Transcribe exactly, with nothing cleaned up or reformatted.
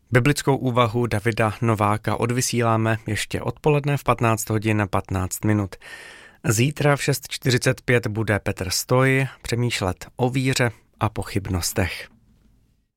Biblickou úvahu Davida Nováka odvysíláme ještě odpoledne v patnáct hodin patnáct minut. Zítra v šest čtyřicet pět bude Petr Stoj přemýšlet o víře a pochybnostech.